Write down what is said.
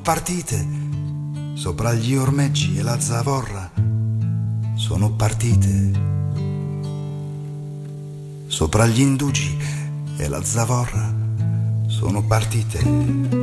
partite, sopra gli ormeggi e la zavorra sono partite, sopra gli indugi e la zavorra sono partite.